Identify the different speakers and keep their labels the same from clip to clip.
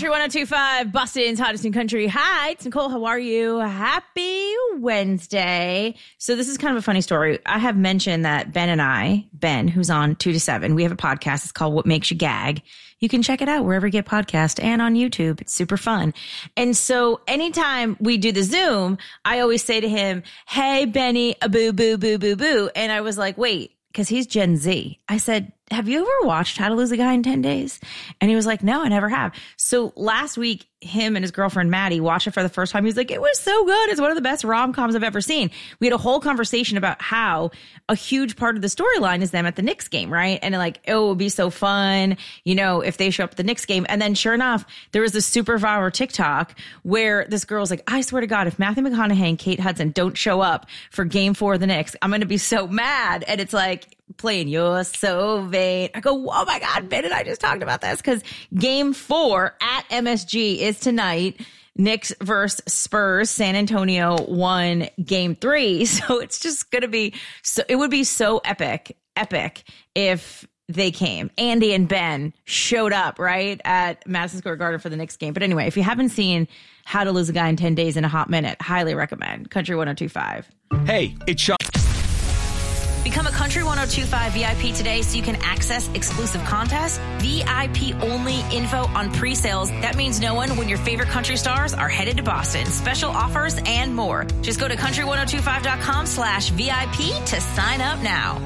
Speaker 1: Country 102.5, Boston's hottest in country. Hi, it's Nicole. How are you? Happy Wednesday. So this is kind of a funny story. I have mentioned that Ben, who's on 2 to 7, we have a podcast. It's called What Makes You Gag. You can check it out wherever you get podcasts and on YouTube. It's super fun. And so anytime we do the Zoom, I always say to him, hey, Benny, a boo, boo, boo, boo, boo. And I was like, wait, because he's Gen Z. I said, have you ever watched How to Lose a Guy in 10 Days? And he was like, no, I never have. So last week, him and his girlfriend, Maddie, watched it for the first time. He was like, it was so good. It's one of the best rom-coms I've ever seen. We had a whole conversation about how a huge part of the storyline is them at the Knicks game, right? And like, oh, it would be so fun, you know, if they show up at the Knicks game. And then sure enough, there was this super viral TikTok where this girl's like, I swear to God, if Matthew McConaughey and Kate Hudson don't show up for game 4 of the Knicks, I'm going to be so mad. And it's like, playing You're So Vain. I go, oh my God, Ben and I just talked about this because game 4 at MSG is tonight. Knicks versus Spurs. San Antonio won game 3. So it's just going to be, so it would be so epic if they came. Andy and Ben showed up, right, at Madison Square Garden for the Knicks game. But anyway, if you haven't seen How to Lose a Guy in 10 Days in a Hot Minute, highly recommend. Country 102.5.
Speaker 2: Hey, it's Sean.
Speaker 1: Become a Country 102.5 VIP today so you can access exclusive contests, VIP only info on pre-sales. That means knowing when your favorite country stars are headed to Boston, special offers, and more. Just go to country1025.com/VIP to sign up now.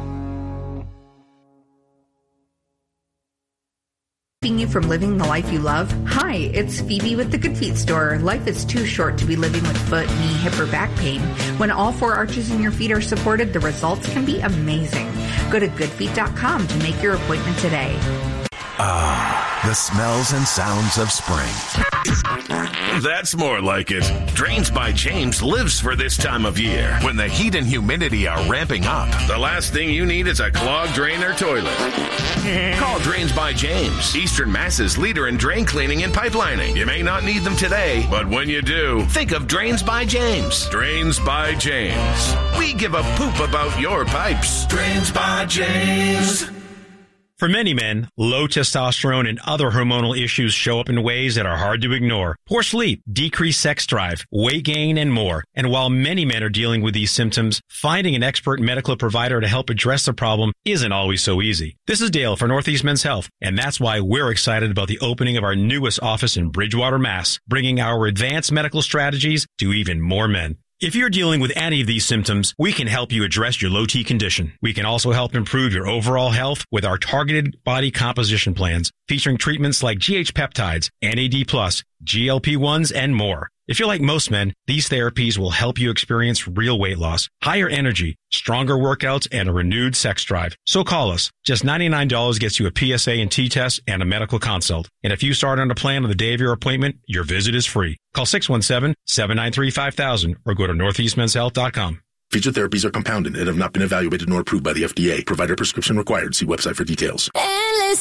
Speaker 3: Keeping you from living the life you love? Hi, it's Phoebe with the Good Feet store. Life is too short to be living with foot, knee, hip, or back pain. When all 4 arches in your feet are supported, the results can be amazing. Go to goodfeet.com to make your appointment today.
Speaker 4: The smells and sounds of spring.
Speaker 5: That's more like it. Drains by James lives for this time of year.
Speaker 4: When the heat and humidity are ramping up.
Speaker 5: The last thing you need is a clogged drain or toilet. Call Drains by James, Eastern Mass's leader in drain cleaning and pipelining. You may not need them today, but when you do, think of Drains by James. Drains by James. We give a poop about your pipes. Drains by James.
Speaker 2: For many men, low testosterone and other hormonal issues show up in ways that are hard to ignore. Poor sleep, decreased sex drive, weight gain, and more. And while many men are dealing with these symptoms, finding an expert medical provider to help address the problem isn't always so easy. This is Dale for Northeast Men's Health, and that's why we're excited about the opening of our newest office in Bridgewater, Mass., bringing our advanced medical strategies to even more men. If you're dealing with any of these symptoms, we can help you address your low T condition. We can also help improve your overall health with our targeted body composition plans, featuring treatments like GH peptides, NAD+, GLP-1s, and more. If you're like most men, these therapies will help you experience real weight loss, higher energy, stronger workouts, and a renewed sex drive. So call us. Just $99 gets you a PSA and T test and a medical consult. And if you start on a plan on the day of your appointment, your visit is free. Call 617-793-5000 or go to northeastmenshealth.com.
Speaker 6: Featured therapies are compounded and have not been evaluated nor approved by the FDA. Provider prescription required. See website for details.